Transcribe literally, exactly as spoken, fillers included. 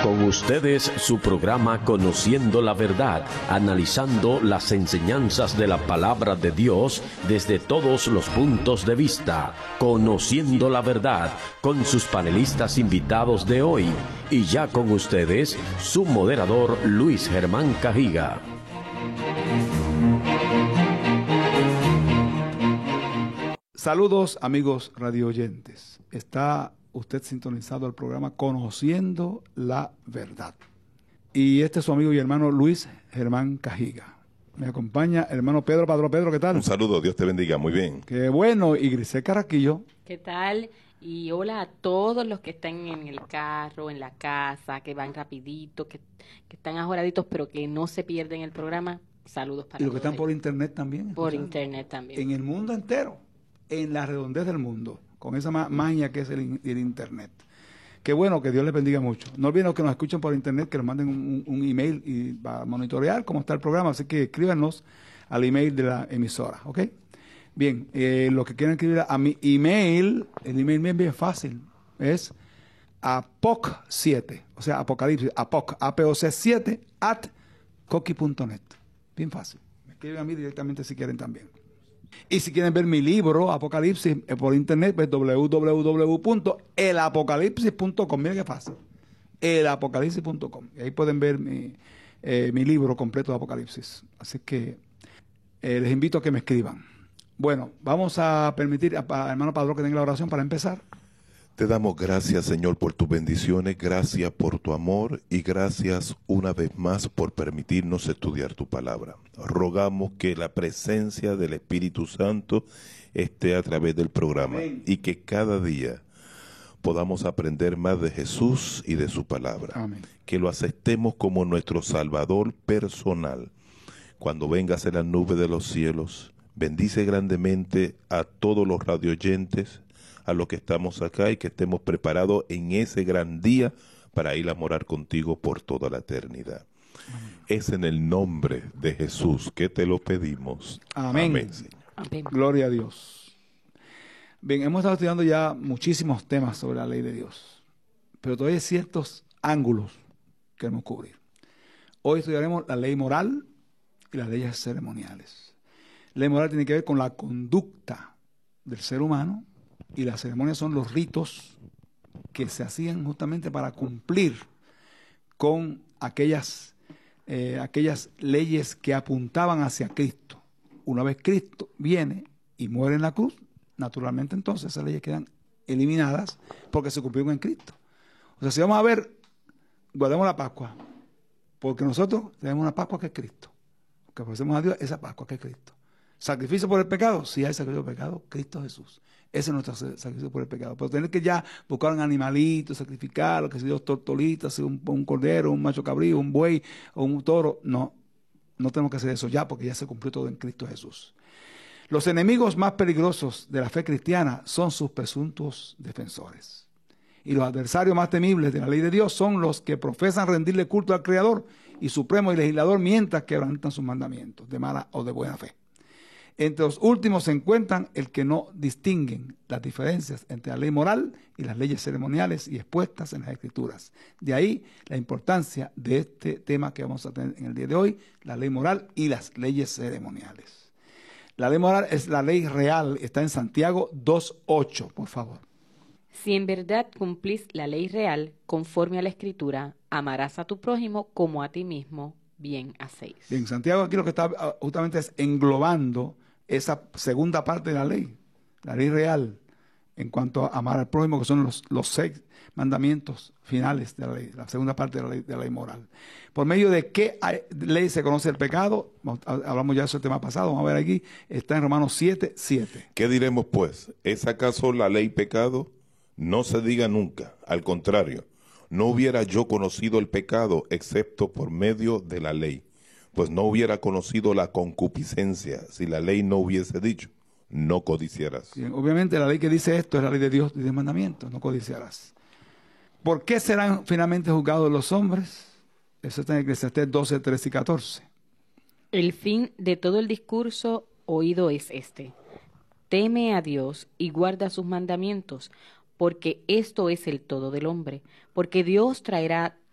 Con ustedes su programa Conociendo la Verdad, analizando las enseñanzas de la palabra de Dios desde todos los puntos de vista. Conociendo la Verdad, con sus panelistas invitados de hoy. Y ya con ustedes, su moderador Luis Germán Cajiga. Saludos amigos radioyentes. Está usted sintonizado al programa Conociendo la Verdad. Y este es su amigo y hermano Luis Germán Cajiga. Me acompaña el hermano Pedro Padrón. Pedro, ¿qué tal? Un saludo, Dios te bendiga, muy bien. Qué bueno. Y Grisel Carraquillo. ¿Qué tal? Y hola a todos los que están en el carro, en la casa, que van rapidito, que, que están ajoraditos, pero que no se pierden el programa. Saludos para todos. Y los que están por internet también. Por internet también. En el mundo entero, en la redondez del mundo, con esa ma magia que es el, el internet. Qué bueno, que Dios les bendiga mucho. No olviden los que nos escuchan por internet, que nos manden un, un email y va a monitorear cómo está el programa, así que escríbanos al email de la emisora, ¿ok? Bien, eh, los que quieran escribir a mi email, el email mío es bien fácil, es apoc siete, o sea, apocalipsis, apoc, A P O C siete, at coqui punto net. Bien fácil. Me escriben a mí directamente si quieren también. Y si quieren ver mi libro, Apocalipsis, eh, por internet, pues w w w punto el apocalipsis punto com. Miren qué fácil. el apocalipsis punto com. Y ahí pueden ver mi, eh, mi libro completo de Apocalipsis. Así que eh, les invito a que me escriban. Bueno, vamos a permitir a, a hermano Padrón que tenga la oración para empezar. Te damos gracias, Señor, por tus bendiciones, gracias por tu amor y gracias una vez más por permitirnos estudiar tu palabra. Rogamos que la presencia del Espíritu Santo esté a través del programa. Amén. Y que cada día podamos aprender más de Jesús y de su palabra. Amén. Que lo aceptemos como nuestro Salvador personal. Cuando vengas en la nube de los cielos, bendice grandemente a todos los radioyentes, a los que estamos acá y que estemos preparados en ese gran día para ir a morar contigo por toda la eternidad. Amén. Es en el nombre de Jesús que te lo pedimos. Amén. Amén, Señor. Amén. Gloria a Dios. Bien, hemos estado estudiando ya muchísimos temas sobre la ley de Dios, pero todavía hay ciertos ángulos que queremos cubrir. Hoy estudiaremos la ley moral y las leyes ceremoniales. La ley moral tiene que ver con la conducta del ser humano, y las ceremonias son los ritos que se hacían justamente para cumplir con aquellas, eh, aquellas leyes que apuntaban hacia Cristo. Una vez Cristo viene y muere en la cruz, naturalmente entonces esas leyes quedan eliminadas porque se cumplieron en Cristo. O sea, si vamos a ver, guardemos la Pascua, porque nosotros tenemos una Pascua que es Cristo. Que ofrecemos a Dios esa Pascua que es Cristo. ¿Sacrificio por el pecado? Sí hay sacrificio por el pecado, Cristo Jesús. Ese es nuestro sacrificio por el pecado. Pero tener que ya buscar un animalito, sacrificarlo, que si dos tortolitas, un, un cordero, un macho cabrío, un buey o un toro, no. No tenemos que hacer eso ya porque ya se cumplió todo en Cristo Jesús. Los enemigos más peligrosos de la fe cristiana son sus presuntos defensores. Y los adversarios más temibles de la ley de Dios son los que profesan rendirle culto al Creador y Supremo y Legislador mientras quebrantan sus mandamientos de mala o de buena fe. Entre los últimos se encuentran el que no distinguen las diferencias entre la ley moral y las leyes ceremoniales y expuestas en las Escrituras. De ahí la importancia de este tema que vamos a tener en el día de hoy, la ley moral y las leyes ceremoniales. La ley moral es la ley real, está en Santiago dos ocho, por favor. Si en verdad cumplís la ley real, conforme a la Escritura, amarás a tu prójimo como a ti mismo, bien hacéis. Bien, Santiago aquí lo que está justamente es englobando esa segunda parte de la ley, la ley real, en cuanto a amar al prójimo, que son los, los seis mandamientos finales de la ley, la segunda parte de la ley, de la ley moral. ¿Por medio de qué hay, ley se conoce el pecado? Hablamos ya de eso el tema pasado, vamos a ver aquí, está en Romanos siete, siete. ¿Qué diremos pues? ¿Es acaso la ley pecado? No se diga nunca, al contrario, no hubiera yo conocido el pecado excepto por medio de la ley. Pues no hubiera conocido la concupiscencia si la ley no hubiese dicho, no codiciarás. Bien, obviamente la ley que dice esto es la ley de Dios y de mandamientos, no codiciarás. ¿Por qué serán finalmente juzgados los hombres? Eso está en Eclesiastés doce, trece y catorce. El fin de todo el discurso oído es este: teme a Dios y guarda sus mandamientos, porque esto es el todo del hombre, porque Dios traerá